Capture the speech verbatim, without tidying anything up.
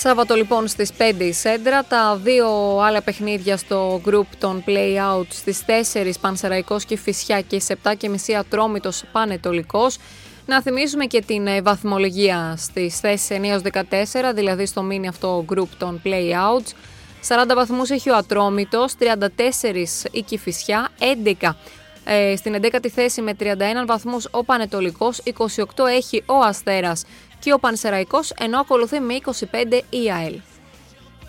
Σάββατο λοιπόν στις πέντε η Σέντρα, τα δύο άλλα παιχνίδια στο group των play-out στις τέσσερις Πανσεραϊκός Κηφισιά και στις επτά και μισή Ατρόμητος Πανετολικός. Να θυμίσουμε και την βαθμολογία στις θέσεις εννέα έως δεκατέσσερα, δηλαδή στο μίνι αυτό group των play-outs. σαράντα βαθμούς έχει ο Ατρόμητος, τριάντα τέσσερα η Κηφισιά, έντεκα ε, στην έντεκατη θέση με τριάντα ένα βαθμούς ο Πανετολικός, είκοσι οκτώ έχει ο Αστέρας και ο Πανσεραϊκός, ενώ ακολουθεί με είκοσι πέντε η ΑΕΛ.